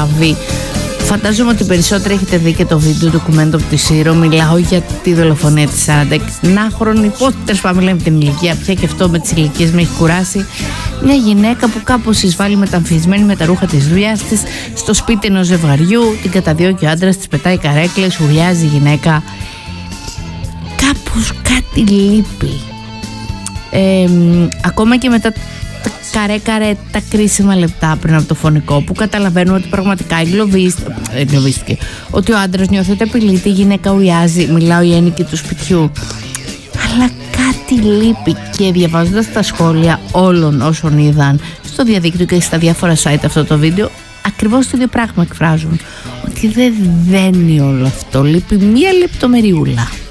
καταλάβει. Φαντάζομαι ότι περισσότεροι έχετε δει και το βίντεο ντοκουμέντο από τη Σύρο. Μιλάω για τη δολοφονία της 49χρονη. Πότε τέλος πάντων μιλάμε την ηλικία πια, και αυτό με τις ηλικίες με έχει κουράσει. Μια γυναίκα που κάπως εισβάλλει μεταμφισμένη με τα ρούχα της δουλειάς της στο σπίτι ενός ζευγαριού, την καταδιώκει ο άντρας, της πετάει καρέκλες, ουρλιάζει η γυναίκα. Κάπως κάτι λείπει. Ακόμα και μετά καρέ τα κρίσιμα λεπτά πριν από το φωνικό, που καταλαβαίνουμε ότι πραγματικά εγκλωβίστηκε, ότι ο άντρας νιώθει ότι απειλείται, η γυναίκα ουιάζει, μιλάω η ένοικη του σπιτιού, αλλά κάτι λείπει. Και διαβάζοντας τα σχόλια όλων όσων είδαν στο διαδίκτυο και στα διάφορα site αυτό το βίντεο, ακριβώς το ίδιο πράγμα εκφράζουν, ότι δεν δένει όλο αυτό, λείπει μία λεπτομεριούλα.